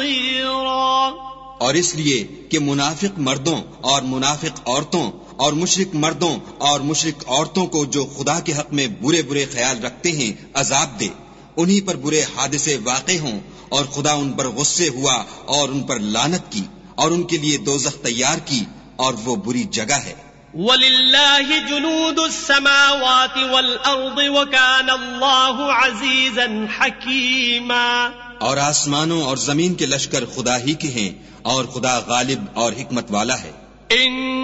نصيرا. और इसलिए कि मुनाफिक मर्दों और मुनाफिक औरतों और मुशरिक मर्दों और मुशरिक औरतों को जो खुदा के हक में बुरे बुरे ख्याल रखते हैं अजाब दे, उन्हीं पर बुरे हादिसे वाक़े हों और खुदा उन पर गुस्से हुआ और उन पर लानत की और उनके लिए दोज़ख तैयार की और वो बुरी जगह है. वलिल्लाहि जुनूदुस समावाति वल अर्दि वकान अल्लाहु अज़ीज़न हकीमा. और आसमानों और जमीन के लश्कर खुदा ही के हैं और खुदा गालिब और हिकमत वाला है.